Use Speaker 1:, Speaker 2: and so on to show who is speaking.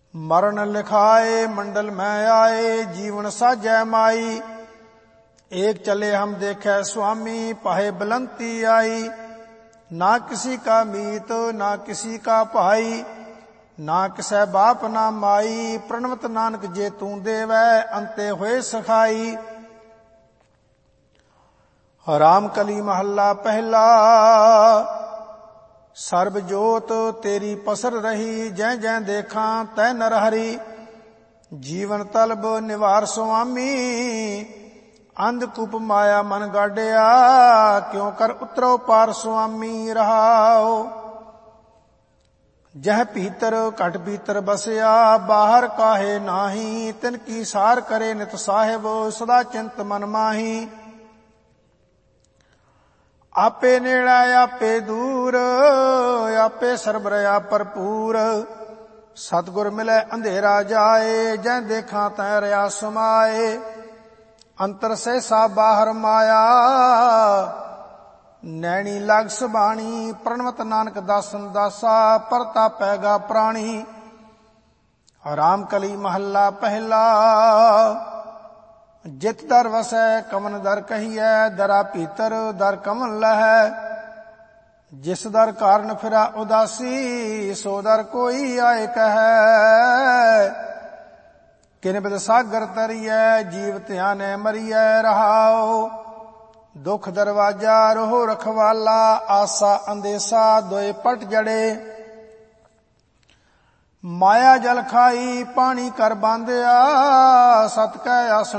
Speaker 1: मरण लिखाए मंडल में आए, जीवन साजै माई। एक चले हम देखे स्वामी, पाहे बुलंती आई। ना किसी का मीत ना किसी का भाई, ना किसै बाप ना माई। प्रणवत नानक जे तू देवै, अंते होए सखाई। राम कली महला पहला, सर्ब जोत तेरी पसर रही। जै जै देखा तै नर हरि, जीवन तलब निवार स्वामी। अंधकूप माया मन गाड़िया, क्यों कर उतरो पार स्वामी रहाओ। जह भीतर घट भीतर बसया, बाहर काहे नाही। तिनकी सार करे नित साहिब, सदा चिंत मन माही। आपे नेड़ा आपे दूर, आपे सरबर आप भरपूर। सतगुर मिले अंधेरा जाए, जै देखा तै रया समाए। अंतर सहसा बाहर माया, नैनी लाग सुबाणी। प्रणवत नानक दासन दासा, परता पैगा प्राणी। राम कली महला पहला, जित दर वसै कमन दर कहिए। दरा भीतर दर कमन लहै, जिस दर कारण फिरा उदासी। सो दर कोई आए कहे, किन बिद सागर तरिए। जीव ध्याने मरिए रहाओ, दुख दरवाजा रोह रखवाला। आसा अंदेसा दोए पट जड़े, माया जल खाई पानी कर बांधिया। सत कै आसन